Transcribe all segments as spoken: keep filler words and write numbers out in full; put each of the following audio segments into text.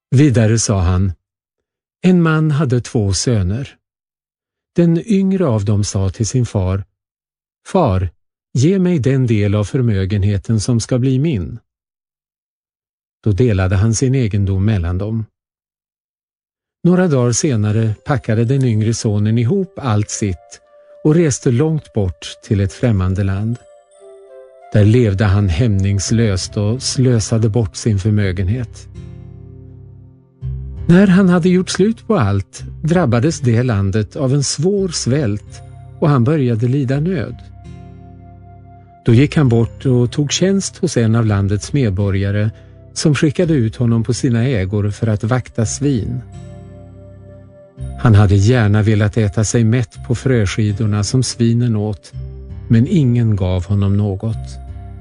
Vidare sa han: En man hade två söner. Den yngre av dem sa till sin far: Far, ge mig den del av förmögenheten som ska bli min. Då delade han sin egendom mellan dem. Några dagar senare packade den yngre sonen ihop allt sitt och reste långt bort till ett främmande land. Där levde han hämningslöst och slösade bort sin förmögenhet. När han hade gjort slut på allt drabbades det landet av en svår svält och han började lida nöd. Då gick han bort och tog tjänst hos en av landets medborgare som skickade ut honom på sina ägor för att vakta svin. Han hade gärna velat äta sig mätt på fröskidorna som svinen åt, men ingen gav honom något.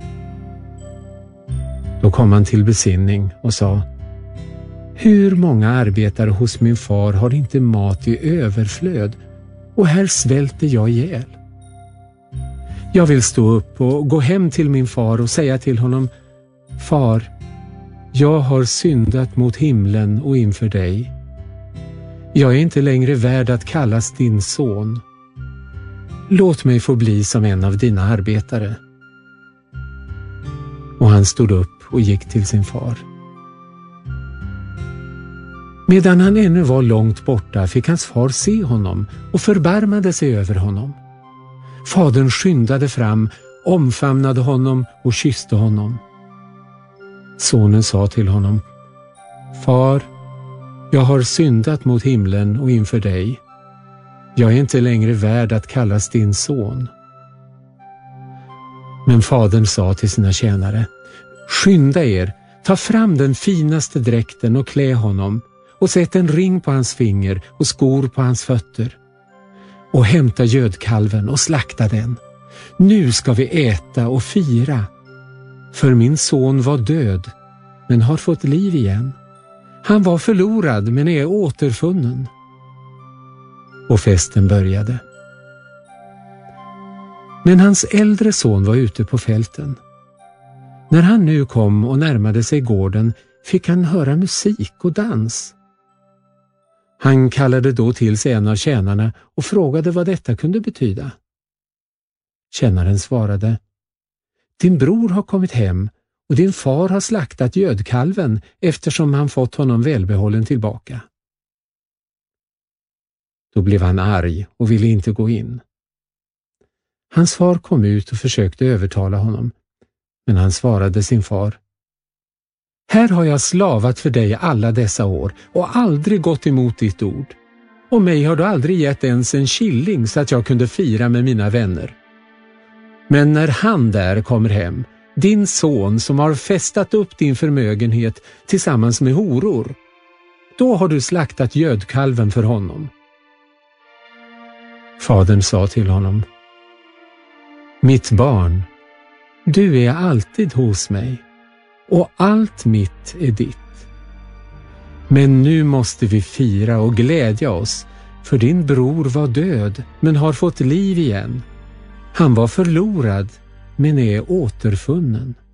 Då kom han till besinning och sa: Hur många arbetare hos min far har inte mat i överflöd, och här svälter jag ihjäl. Jag vill stå upp och gå hem till min far och säga till honom: Far, jag har syndat mot himlen och inför dig. Jag är inte längre värd att kallas din son. Låt mig få bli som en av dina arbetare. Och han stod upp och gick till sin far. Medan han ännu var långt borta fick hans far se honom och förbarmade sig över honom. Fadern skyndade fram, omfamnade honom och kysste honom. Sonen sa till honom: Far, jag har syndat mot himlen och inför dig. Jag är inte längre värd att kallas din son. Men fadern sa till sina tjänare: Skynda er, ta fram den finaste dräkten och klä honom, och sätt en ring på hans finger och skor på hans fötter. Och hämta gödkalven och slakta den. Nu ska vi äta och fira. För min son var död, men har fått liv igen. Han var förlorad, men är återfunnen. Och festen började. Men hans äldre son var ute på fälten. När han nu kom och närmade sig gården fick han höra musik och dans. Han kallade då till sig en av tjänarna och frågade vad detta kunde betyda. Tjänaren svarade: Din bror har kommit hem och din far har slaktat gödkalven eftersom han fått honom välbehållen tillbaka. Då blev han arg och ville inte gå in. Hans far kom ut och försökte övertala honom, men han svarade sin far: Här har jag slavat för dig alla dessa år och aldrig gått emot ditt ord. Och mig har du aldrig gett ens en killing så att jag kunde fira med mina vänner. Men när han där kommer hem, din son som har festat upp din förmögenhet tillsammans med horor, då har du slaktat gödkalven för honom. Fadern sa till honom: Mitt barn, du är alltid hos mig och allt mitt är ditt. Men nu måste vi fira och glädja oss, för din bror var död men har fått liv igen. Han var förlorad men är återfunnen.